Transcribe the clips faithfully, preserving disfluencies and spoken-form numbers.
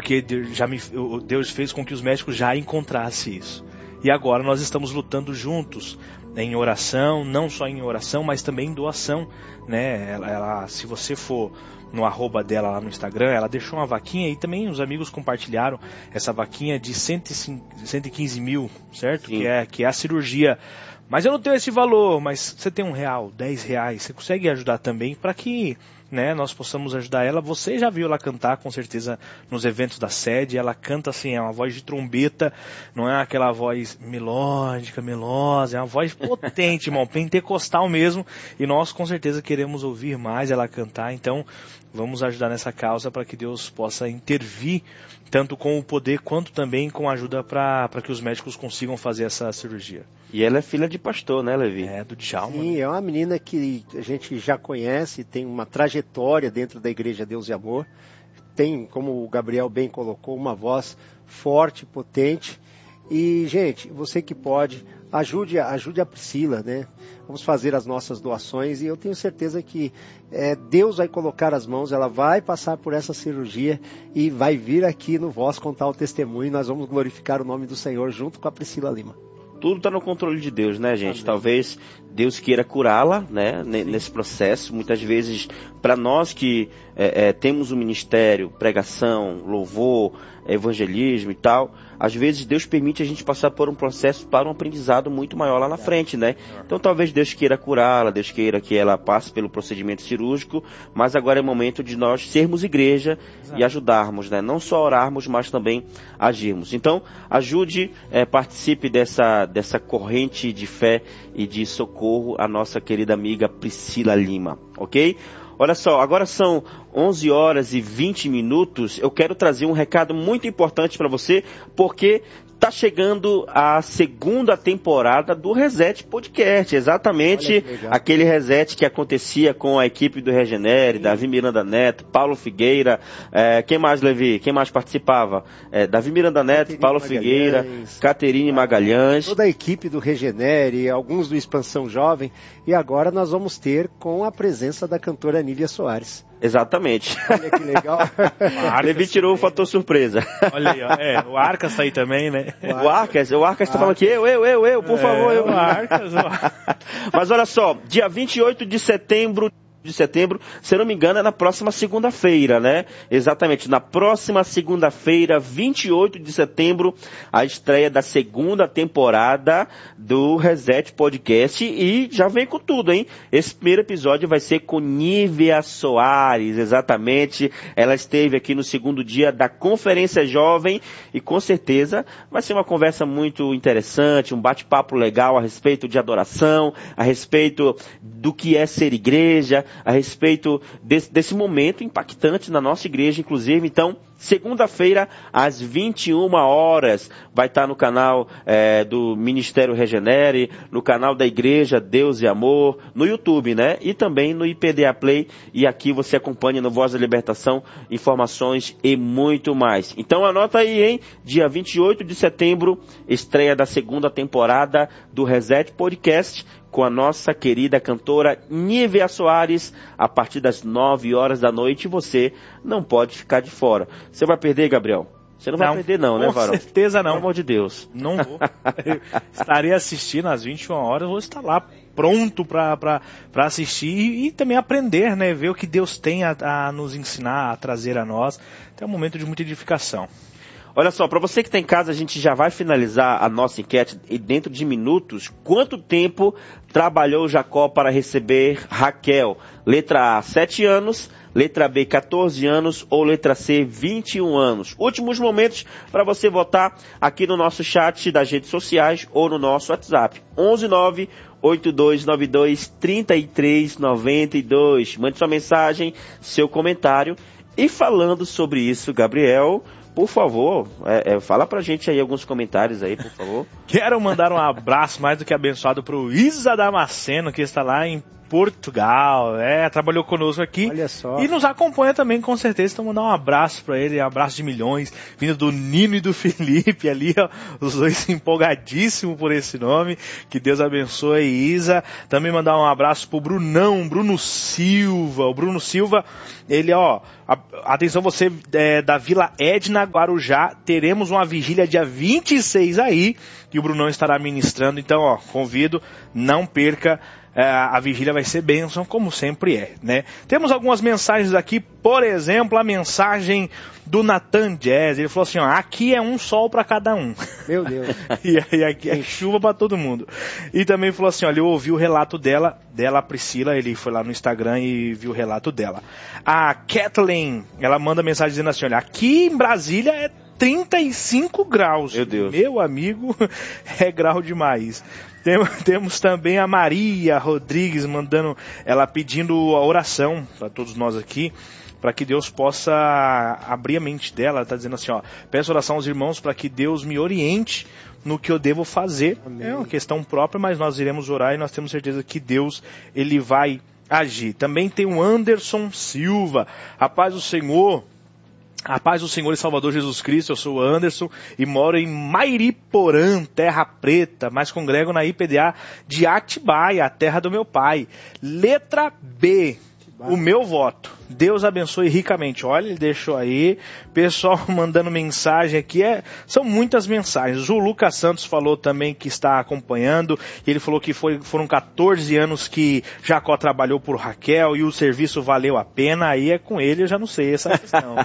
porque já me, Deus fez com que os médicos já encontrassem isso. E agora nós estamos lutando juntos, né, em oração, não só em oração, mas também em doação, né? Ela, ela, se você for no arroba dela lá no Instagram, ela deixou uma vaquinha e também os amigos compartilharam essa vaquinha de cento e quinze mil, certo? Que é, que é a cirurgia. Mas eu não tenho esse valor, mas você tem um real, dez reais, você consegue ajudar também para que, né, nós possamos ajudar ela. Você já viu ela cantar, com certeza, nos eventos da sede. Ela canta assim, é uma voz de trombeta, não é aquela voz melódica, melosa, é uma voz potente, irmão, pentecostal mesmo. E nós, com certeza, queremos ouvir mais ela cantar. Então, vamos ajudar nessa causa para que Deus possa intervir, tanto com o poder quanto também com a ajuda para que os médicos consigam fazer essa cirurgia. E ela é filha de pastor, né, Levi? É, do Djalma. Sim, é uma menina que a gente já conhece, tem uma trajetória dentro da Igreja Deus e Amor. Tem, como o Gabriel bem colocou, uma voz forte, potente. E, gente, você que pode, ajude, ajude a Priscila, né? Vamos fazer as nossas doações e eu tenho certeza que é, Deus vai colocar as mãos, ela vai passar por essa cirurgia e vai vir aqui no Voz contar o testemunho e nós vamos glorificar o nome do Senhor junto com a Priscila Lima. Tudo está no controle de Deus, né, gente? Amém. Talvez Deus queira curá-la, né, Sim. nesse processo. Muitas vezes, para nós que é, é, temos um ministério, pregação, louvor, evangelismo e tal, às vezes Deus permite a gente passar por um processo para um aprendizado muito maior lá na frente, né? Então talvez Deus queira curá-la, Deus queira que ela passe pelo procedimento cirúrgico, mas agora é momento de nós sermos igreja Exato. E ajudarmos, né? Não só orarmos, mas também agirmos. Então, ajude, é, participe dessa, dessa corrente de fé e de socorro a nossa querida amiga Priscila Lima, ok? Olha só, agora são onze horas e vinte minutos, eu quero trazer um recado muito importante para você, porque está chegando a segunda temporada do Reset Podcast, exatamente aquele Reset que acontecia com a equipe do Regenere, Davi Miranda Neto, Paulo Figueira, é, quem mais, Levi? Quem mais participava? É, Davi Miranda Neto, Caterine Paulo Magalhães, Figueira, Caterine Magalhães. Toda a equipe do Regenere, alguns do Expansão Jovem, e agora nós vamos ter com a presença da cantora Nívia Soares. Exatamente. Olha que legal. Levi tirou o fator surpresa. Olha aí, ó. É, o Arcas tá aí também, né? O Arcas, o Arcas tá falando aqui, eu, eu, eu, eu, por é, favor, eu. O Arcas, o... Mas olha só, dia vinte e oito de setembro de setembro, se eu não me engano, é na próxima segunda-feira, né? Exatamente, na próxima segunda-feira, vinte e oito de setembro, a estreia da segunda temporada do Reset Podcast e já vem com tudo, hein? Esse primeiro episódio vai ser com Nívia Soares, exatamente. Ela esteve aqui no segundo dia da Conferência Jovem e com certeza vai ser uma conversa muito interessante, um bate-papo legal a respeito de adoração, a respeito do que é ser igreja, a respeito desse, desse momento impactante na nossa igreja, inclusive. Então, segunda-feira, às vinte e uma horas, vai estar no canal é, do Ministério Regenere, no canal da Igreja Deus e Amor, no YouTube, né? E também no I P D A Play. E aqui você acompanha no Voz da Libertação informações e muito mais. Então, anota aí, hein? Dia vinte e oito de setembro, estreia da segunda temporada do Reset Podcast, com a nossa querida cantora Nívia Soares, a partir das nove horas da noite. Você não pode ficar de fora. Você vai perder, Gabriel? Você não, não vai perder não, né, Varão? Com certeza não. Pelo amor de Deus. Não vou. Eu estarei assistindo às vinte e uma horas, vou estar lá pronto para assistir e, e também aprender, né? Ver o que Deus tem a, a nos ensinar, a trazer a nós. É um momento de muita edificação. Olha só, para você que está em casa, a gente já vai finalizar a nossa enquete e dentro de minutos. Quanto tempo trabalhou Jacó para receber Raquel? Letra A, sete anos. Letra B, catorze anos. Ou letra C, vinte e um anos. Últimos momentos para você votar aqui no nosso chat das redes sociais ou no nosso WhatsApp. onze nove oito dois nove dois três três nove dois. Mande sua mensagem, seu comentário. E falando sobre isso, Gabriel, por favor, é, é, fala pra gente aí alguns comentários aí, por favor. Quero mandar um abraço mais do que abençoado pro Isa Damasceno, que está lá em Portugal, é, trabalhou conosco aqui. Olha só. E nos acompanha também, com certeza. Então, mandar um abraço para ele, um abraço de milhões, vindo do Nino e do Felipe ali, ó, os dois empolgadíssimos por esse nome. Que Deus abençoe, Isa. Também mandar um abraço pro Brunão, Bruno Silva. O Bruno Silva, ele, ó, a, atenção você é, da Vila Edna, Guarujá, teremos uma vigília dia vinte e seis aí, que o Brunão estará ministrando. Então, ó, convido, não perca. A vigília vai ser bênção, como sempre é, né? Temos algumas mensagens aqui, por exemplo, a mensagem do Nathan Jazz. Ele falou assim, ó, aqui é um sol para cada um. Meu Deus. e, e aqui é chuva para todo mundo. E também falou assim, olha, eu ouvi o relato dela, dela, a Priscila, ele foi lá no Instagram e viu o relato dela. A Kathleen, ela manda mensagem dizendo assim, olha, aqui em Brasília é trinta e cinco graus. Meu Deus. Meu amigo, é grau demais. Tem, temos também a Maria Rodrigues mandando, ela pedindo a oração para todos nós aqui, para que Deus possa abrir a mente dela. Ela está dizendo assim, ó, peço oração aos irmãos para que Deus me oriente no que eu devo fazer. Amém. É uma questão própria, mas nós iremos orar e nós temos certeza que Deus, ele vai agir. Também tem o Anderson Silva, a paz do Senhor. A paz do Senhor e Salvador Jesus Cristo, eu sou o Anderson e moro em Mairiporã, Terra Preta, mas congrego na I P D A de Atibaia, a terra do meu pai. Letra B, o meu voto. Deus abençoe ricamente. Olha, ele deixou aí. Pessoal mandando mensagem aqui. É, são muitas mensagens. O Lucas Santos falou também que está acompanhando. Ele falou que foi, foram quatorze anos que Jacó trabalhou por Raquel e o serviço valeu a pena. Aí é com ele, eu já não sei essa questão.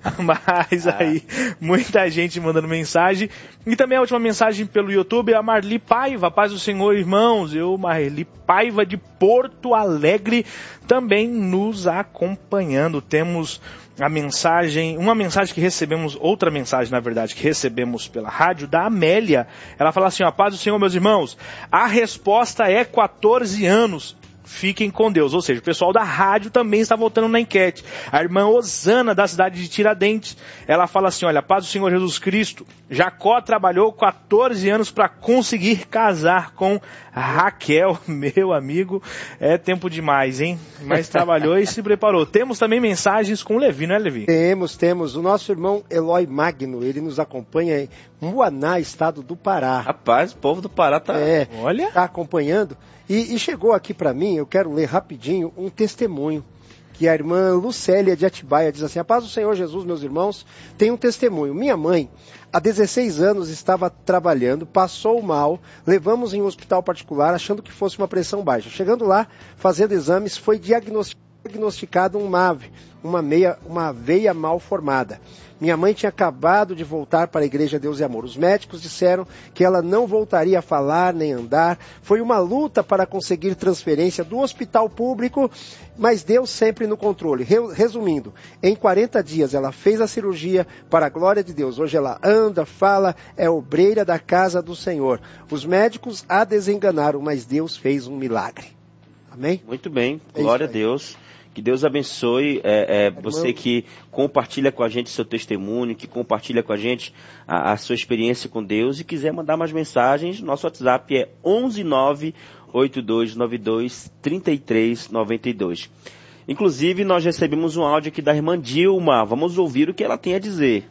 Mas aí, muita gente mandando mensagem. E também a última mensagem pelo YouTube, a Marli Paiva. Paz do Senhor, irmãos. Eu, Marli Paiva de Porto Alegre, também nos acompanhando. Temos a mensagem, uma mensagem que recebemos, outra mensagem na verdade, que recebemos pela rádio, da Amélia. Ela fala assim, ó, paz do Senhor, meus irmãos, a resposta é quatorze anos. Fiquem com Deus. Ou seja, o pessoal da rádio também está votando na enquete. A irmã Osana, da cidade de Tiradentes, ela fala assim, olha, paz do Senhor Jesus Cristo, Jacó trabalhou quatorze anos para conseguir casar com Raquel. Meu amigo, é tempo demais, hein? Mas trabalhou e se preparou. Temos também mensagens com o Levi, não é, Levi? Temos, temos. O nosso irmão Eloy Magno, ele nos acompanha em Muaná, estado do Pará. Rapaz, o povo do Pará tá... É, olha, tá acompanhando. E, e chegou aqui para mim, eu quero ler rapidinho um testemunho que a irmã Lucélia de Atibaia diz assim, a paz do Senhor Jesus, meus irmãos, tem um testemunho. Minha mãe, há dezesseis anos, estava trabalhando, passou mal, levamos em um hospital particular achando que fosse uma pressão baixa. Chegando lá, fazendo exames, foi diagnosticado um M A V, uma, meia, uma veia mal formada. Minha mãe tinha acabado de voltar para a Igreja Deus e Amor. Os médicos disseram que ela não voltaria a falar nem andar. Foi uma luta para conseguir transferência do hospital público, mas Deus sempre no controle. Resumindo, em quarenta dias ela fez a cirurgia para a glória de Deus. Hoje ela anda, fala, é obreira da casa do Senhor. Os médicos a desenganaram, mas Deus fez um milagre. Amém? Muito bem, glória a Deus. Que Deus abençoe é, é, você que compartilha com a gente seu testemunho, que compartilha com a gente a, a sua experiência com Deus e quiser mandar mais mensagens, nosso WhatsApp é onze nove oito dois nove dois três três nove dois. Inclusive, nós recebemos um áudio aqui da irmã Dilma. Vamos ouvir o que ela tem a dizer.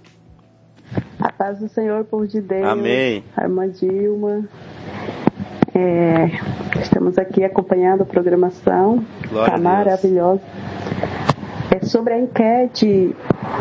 A paz do Senhor, povo de Deus. Amém. A irmã Dilma. É, estamos aqui acompanhando a programação. Glória tá maravilhosa. É sobre a enquete.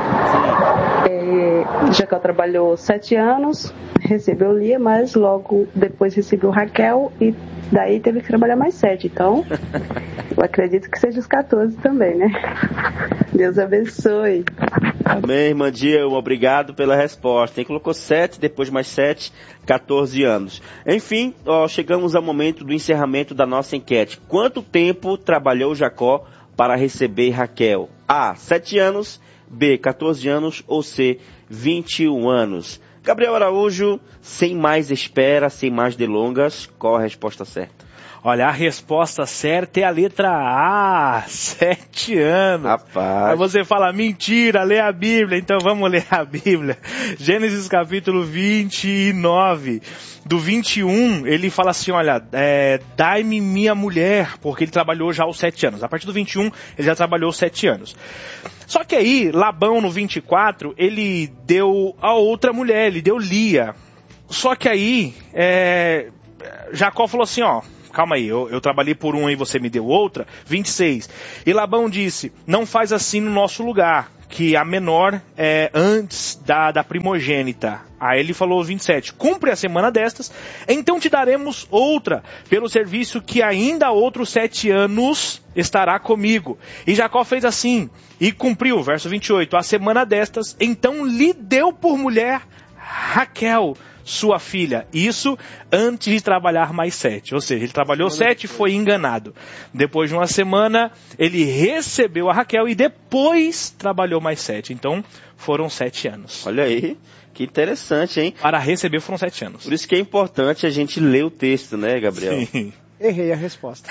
É, Jacó trabalhou sete anos, recebeu Lia, mas logo depois recebeu Raquel e daí teve que trabalhar mais sete. Então, eu acredito que seja os quatorze também, né? Deus abençoe. Amém, irmã Dilma, obrigado pela resposta. Ele colocou sete, depois mais sete, quatorze anos. Enfim, ó, chegamos ao momento do encerramento da nossa enquete. Quanto tempo trabalhou Jacó para receber Raquel? A, sete anos, B, quatorze anos ou C, vinte e um anos? Gabriel Araújo, sem mais espera, sem mais delongas, qual a resposta certa? Olha, a resposta certa é a letra A, sete anos. Rapaz. Aí você fala, mentira, lê a Bíblia. Então vamos ler a Bíblia. Gênesis capítulo vinte e nove. Do vinte e um, ele fala assim, olha, é, dai-me minha mulher, porque ele trabalhou já aos sete anos. A partir do vinte e um, ele já trabalhou sete anos. Só que aí, Labão, no vinte e quatro, ele deu a outra mulher, ele deu Lia. Só que aí, é, Jacó falou assim, ó, calma aí, eu, eu trabalhei por um e você me deu outra, vinte e seis. E Labão disse, não faz assim no nosso lugar, que a menor é antes da, da primogênita. Aí ele falou vinte e sete, cumpre a semana destas, então te daremos outra, pelo serviço que ainda outros sete anos estará comigo. E Jacó fez assim, e cumpriu, verso vinte e oito, a semana destas, então lhe deu por mulher Raquel, sua filha. Isso antes de trabalhar mais sete. Ou seja, ele trabalhou sete e foi enganado. Depois de uma semana, ele recebeu a Raquel e depois trabalhou mais sete. Então, foram sete anos. Olha aí, que interessante, hein? Para receber foram sete anos. Por isso que é importante a gente ler o texto, né, Gabriel? Sim. Errei a resposta.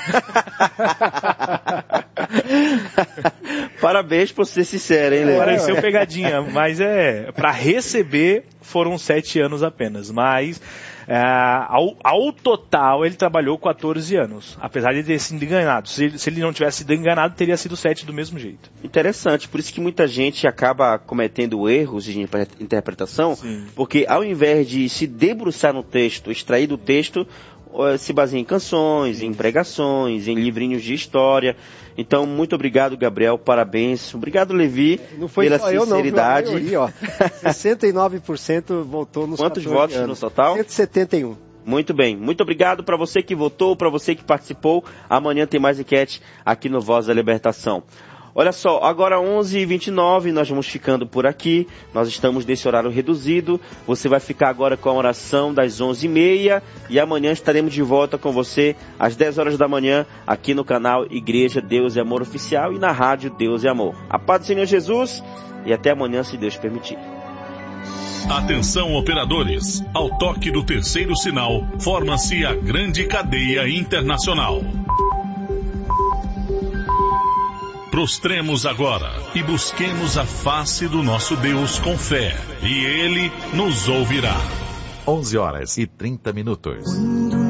Parabéns por ser sincero, hein, Lê? Pareceu pegadinha, mas é, para receber foram sete anos apenas, mas é, ao, ao total ele trabalhou quatorze anos, apesar de ter sido enganado. Se, se ele não tivesse sido enganado, teria sido sete do mesmo jeito. Interessante, por isso que muita gente acaba cometendo erros de interpretação, Sim. porque ao invés de se debruçar no texto, extrair do texto, se baseia em canções, em pregações, em livrinhos de história. Então, muito obrigado, Gabriel, parabéns. Obrigado, Levi, não foi pela só sinceridade. Eu, não, viu? A maioria, ó. sessenta e nove por cento votou nos Quantos votos anos. no total? cento e setenta e um. Muito bem, muito obrigado para você que votou, para você que participou. Amanhã tem mais enquete aqui no Voz da Libertação. Olha só, agora onze e vinte e nove, nós vamos ficando por aqui, nós estamos nesse horário reduzido, você vai ficar agora com a oração das onze e meia e amanhã estaremos de volta com você às dez horas da manhã aqui no canal Igreja Deus e Amor Oficial e na rádio Deus e Amor. A paz do Senhor Jesus e até amanhã, se Deus permitir. Atenção, operadores, ao toque do terceiro sinal, forma-se a grande cadeia internacional. Prostremos agora e busquemos a face do nosso Deus com fé, e Ele nos ouvirá. onze horas e trinta minutos.